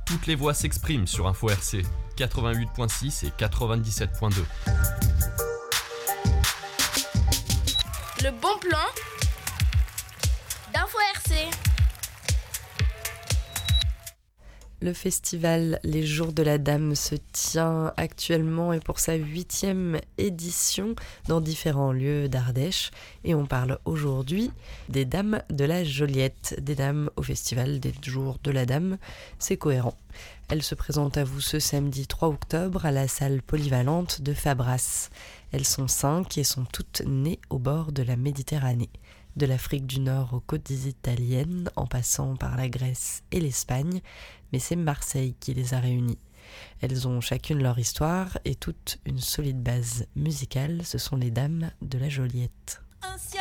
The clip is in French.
Toutes les voix s'expriment sur Info RC 88.6 et 97.2. Le bon plan d'Info RC. Le festival Les Jours de la Dame se tient actuellement et pour sa 8e édition dans différents lieux d'Ardèche. Et on parle aujourd'hui des Dames de la Joliette, des Dames au festival des Jours de la Dame. C'est cohérent. Elles se présentent à vous ce samedi 3 octobre à la salle polyvalente de Fabras. Elles sont 5 et sont toutes nées au bord de la Méditerranée. De l'Afrique du Nord aux côtes italiennes, en passant par la Grèce et l'Espagne, mais c'est Marseille qui les a réunies. Elles ont chacune leur histoire et toute une solide base musicale, ce sont les Dames de la Joliette.